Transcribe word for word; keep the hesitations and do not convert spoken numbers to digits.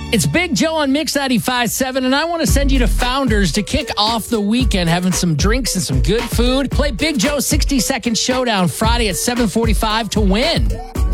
It's Big Joe on Mix ninety-five point seven, and I want to send you to Founders to kick off the weekend, having some drinks and some good food. Play Big Joe sixty second Showdown Friday at seven forty-five to win.